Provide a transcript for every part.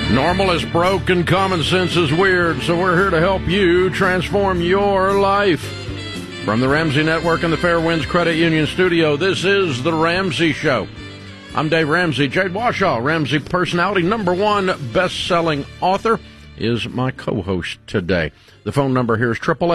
Normal is broke and common sense is weird, so we're here to help you transform your life. From the Ramsey Network and the Fairwinds Credit Union Studio, this is The Ramsey Show. I'm Dave Ramsey. Jade Washaw, Ramsey personality, #1 best-selling author, is my co-host today. The phone number here is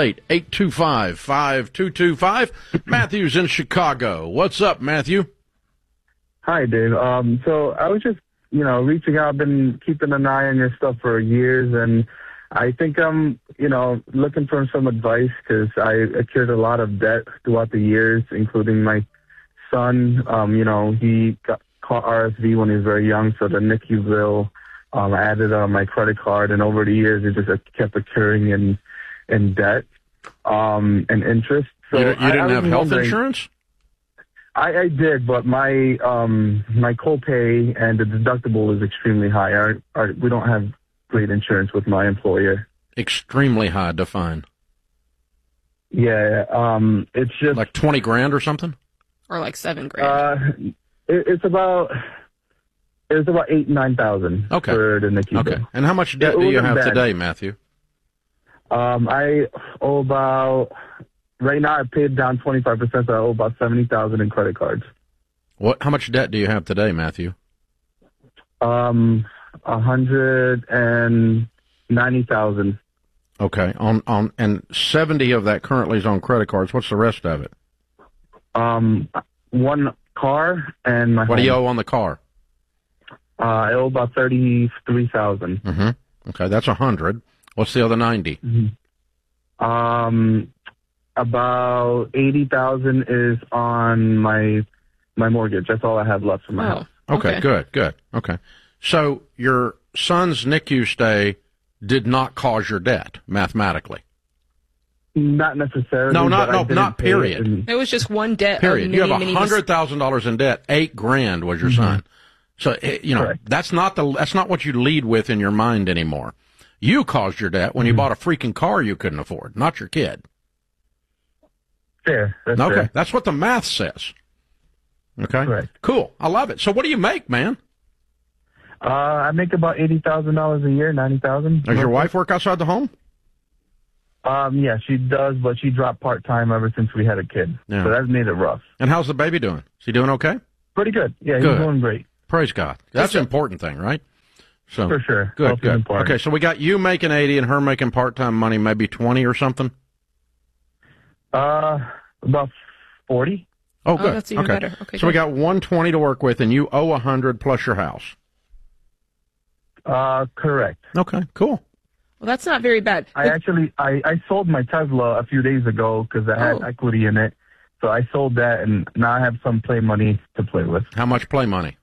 888-825-5225. Matthew's in Chicago. What's up, Matthew? Hi, Dave. So I was just, reaching out. I've been keeping an eye on your stuff for years, and I think I'm, looking for some advice because I accrued a lot of debt throughout the years, including my son. He got caught RSV when he was very young, so the NICU bill added on my credit card, and over the years it just kept accruing in debt and interest. So you didn't have health insurance? I did, but my copay and the deductible is extremely high. We don't have great insurance with my employer. Extremely high, define. Yeah, it's just like 20 grand or something, or like 7 grand. It's about 8,000-9,000 for the NICU bill. Okay. And how much debt do you have today, Matthew? I owe about. Right now, I paid down 25%, so I owe about $70,000 in credit cards. How much debt do you have today, Matthew? $190,000. Okay. And 70 of that currently is on credit cards. What's the rest of it? One car and my. What do you owe on the car? I owe about $33,000. Mm-hmm. Okay, that's 100. What's the other 90? Mm-hmm. About $80,000 is on my mortgage. That's all I have left for my house. Okay, good. Okay. So your son's NICU stay did not cause your debt, mathematically? Not necessarily. No, not period. It was just one debt. Period. You have $100,000 in debt. $8,000 was your son. So, that's not what you lead with in your mind anymore. You caused your debt when you bought a freaking car you couldn't afford, not your kid. Fair. That's okay, fair. That's what the math says. Okay, correct. Cool. I love it. So, what do you make, man? I make about $80,000 a year, $90,000. Does your wife work outside the home? Yeah, she does, but she dropped part-time ever since we had a kid. Yeah. So that's made it rough. And how's the baby doing? Is he doing okay? Pretty good. Yeah, he's doing great. Praise God. That's an important thing, right? So for sure. Good. Okay, so we got you making 80 and her making part-time money, maybe 20 or something? About 40. Oh, good. That's even better. Okay, so we got 120 to work with, and you owe 100 plus your house. Correct. Okay, cool. Well, that's not very bad. I sold my Tesla a few days ago because I had equity in it. So I sold that, and now I have some play money to play with. How much play money?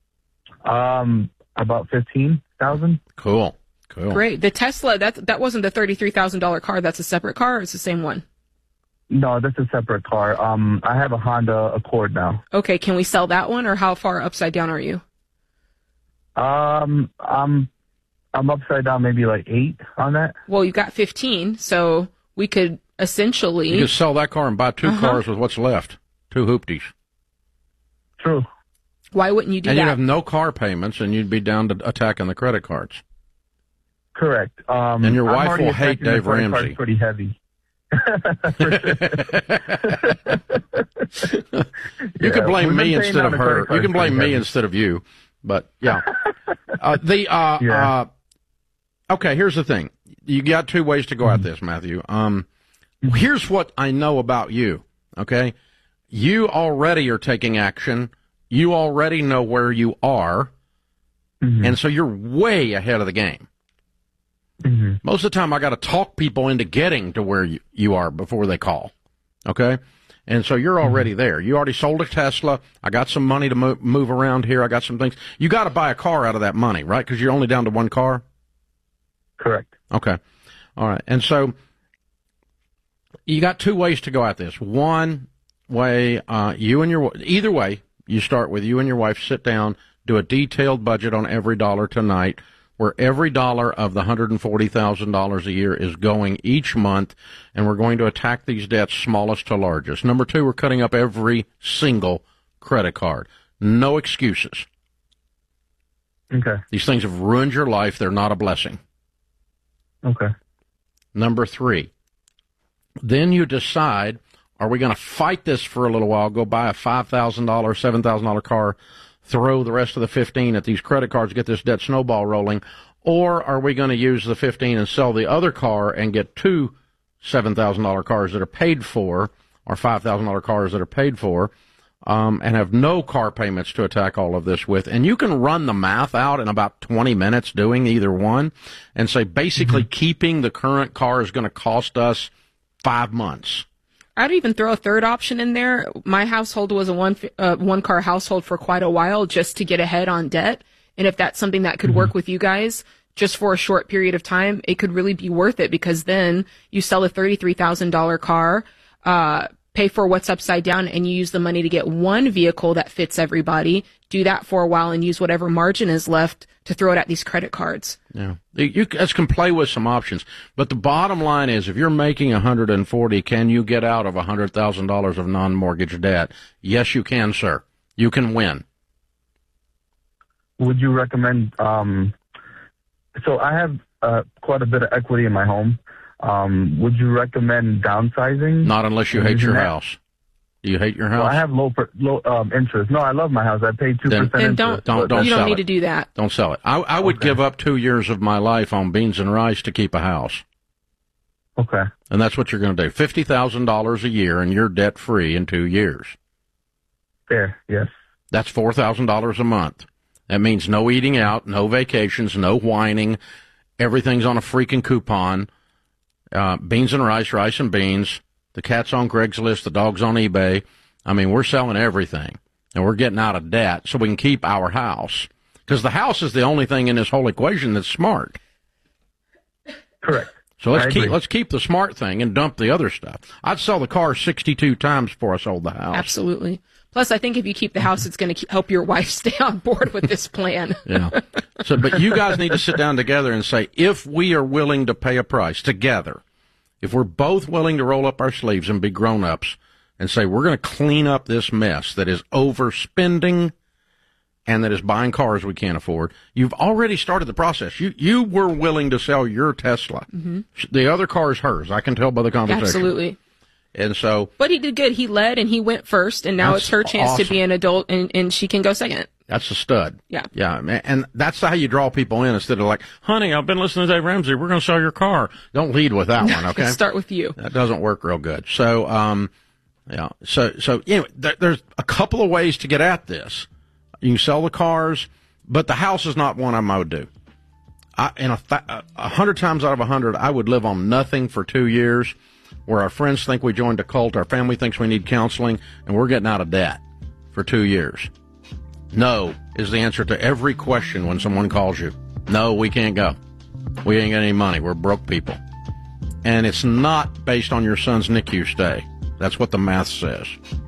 About $15,000. Cool. Great. The Tesla, that wasn't the $33,000 car. That's a separate car, or it's the same one? No, that's a separate car. I have a Honda Accord now. Okay, can we sell that one, or how far upside down are you? I'm upside down, maybe like 8 on that. Well, you got 15, so we could essentially... You could sell that car and buy 2 cars with what's left. 2 hoopties. True. Why wouldn't you do that? And you'd have no car payments, and you'd be down to attacking the credit cards. Correct. And your wife will hate Dave Ramsey. Pretty heavy. You could blame me instead of her. You can blame me instead of you. But yeah. Okay, here's the thing. You got 2 ways to go at this, Matthew. Here's what I know about you. Okay, you already are taking action. You already know where you are, and so you're way ahead of the game. Most of the time, I got to talk people into getting to where you are before they call. Okay? And so you're already there. You already sold a Tesla. I got some money to move around here. I got some things. You got to buy a car out of that money, right? Because you're only down to 1 car? Correct. Okay. All right. And so you got 2 ways to go at this. One way, either way, you start with you and your wife sit down, do a detailed budget on every dollar tonight, where every dollar of the $140,000 a year is going each month, and we're going to attack these debts smallest to largest. Number 2, we're cutting up every single credit card. No excuses. Okay. These things have ruined your life. They're not a blessing. Okay. Number 3, then you decide, are we going to fight this for a little while, go buy a $5,000, $7,000 car, throw the rest of the 15 at these credit cards, get this debt snowball rolling, or are we going to use the 15 and sell the other car and get 2 $7,000 cars that are paid for, or $5,000 cars that are paid for, and have no car payments to attack all of this with? And you can run the math out in about 20 minutes doing either one and say basically keeping the current car is going to cost us 5 months. I'd even throw a third option in there. My household was a one car household for quite a while just to get ahead on debt. And if that's something that could work with you guys just for a short period of time, it could really be worth it, because then you sell a $33,000 car, pay for what's upside down, and you use the money to get one vehicle that fits everybody, do that for a while, and use whatever margin is left to throw it at these credit cards. Yeah. You guys can play with some options. But the bottom line is, if you're making $140,000, can you get out of $100,000 of non-mortgage debt? Yes, you can, sir. You can win. Would you recommend, so I have quite a bit of equity in my home. Would you recommend downsizing? Not unless you hate your house. Do you hate your house? Well, I have low interest. No, I love my house. I pay 2% interest. Then don't you don't need to do that. Don't sell it. I would give up 2 years of my life on beans and rice to keep a house. Okay. And that's what you're going to do. $50,000 a year, and you're debt free in 2 years. Fair. Yes. That's $4,000 a month. That means no eating out, no vacations, no whining. Everything's on a freaking coupon. Beans and rice, rice and beans. The cat's on Craigslist, the dog's on eBay. I mean, we're selling everything, and we're getting out of debt so we can keep our house. Because the house is the only thing in this whole equation that's smart. Correct. So let's keep the smart thing and dump the other stuff. I'd sell the car 62 times before I sold the house. Absolutely. Plus, I think if you keep the house, it's going to help your wife stay on board with this plan. Yeah. So, but you guys need to sit down together and say, if we are willing to pay a price together, if we're both willing to roll up our sleeves and be grown-ups and say, we're going to clean up this mess that is overspending and that is buying cars we can't afford, you've already started the process. You were willing to sell your Tesla. Mm-hmm. The other car is hers. I can tell by the conversation. Absolutely. And so, but he did good. He led and he went first, and now it's her chance to be an adult, and she can go second. That's a stud. Yeah. Yeah. And that's how you draw people in, instead of like, honey, I've been listening to Dave Ramsey. We're going to sell your car. Don't lead with that one. Okay. Start with you. That doesn't work real good. So, yeah. So anyway, there's a couple of ways to get at this. You can sell the cars, but the house is not one I would do. 100 times out of 100, I would live on nothing for 2 years, where our friends think we joined a cult, our family thinks we need counseling, and we're getting out of debt for 2 years. No is the answer to every question when someone calls you. No, we can't go. We ain't got any money. We're broke people. And it's not based on your son's NICU stay. That's what the math says.